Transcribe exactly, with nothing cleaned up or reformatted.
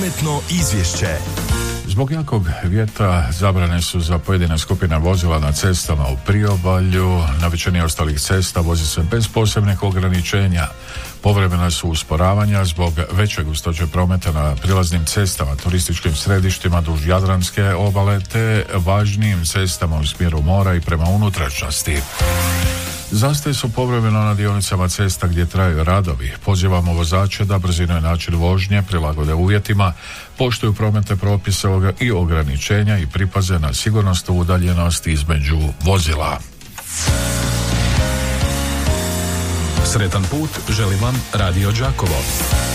Prometno izvješće. Zbog jakog vjetra zabrane su za pojedine skupine vozila na cestama u priobalju. Na većini ostalih cesta vozi se bez posebnih ograničenja. Povremena su usporavanja zbog veće gustoće prometa na prilaznim cestama, turističkim središtima duž Jadranske obale te važnijim cestama u smjeru mora i prema unutrašnjosti. Zastoji su povremeno na dionicama cesta gdje traju radovi. Pozivamo vozače da brzinu i način vožnje prilagode uvjetima, poštuju prometne propise i ograničenja i pripaze na sigurnosnu udaljenost između vozila. Sretan put želi vam Radio Đakovo.